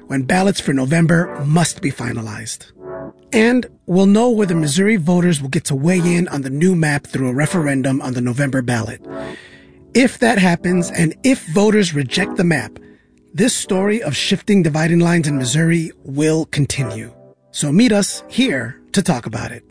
when ballots for November must be finalized. And we'll know whether Missouri voters will get to weigh in on the new map through a referendum on the November ballot. If that happens, and if voters reject the map, this story of shifting dividing lines in Missouri will continue. So meet us here to talk about it.